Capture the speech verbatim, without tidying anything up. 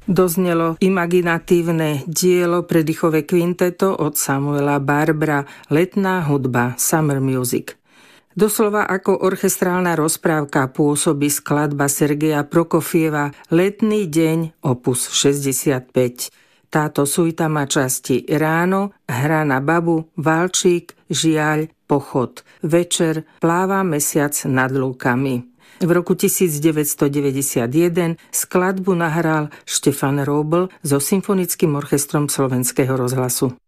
Doznelo imaginatívne dielo pre dýchové kvinteto od Samuela Barbera Letná hudba, Summer Music. Doslova ako orchestrálna rozprávka pôsobí skladba Sergeja Prokofieva Letný deň opus šesťdesiatpäť. Táto suita má časti Ráno, Hra na babu, Valčík, Žiaľ, Pochod, Večer, Pláva mesiac nad lúkami. V roku devätnásťstodeväťdesiatjeden skladbu nahral Štefan Róbl so Symfonickým orchestrom Slovenského rozhlasu.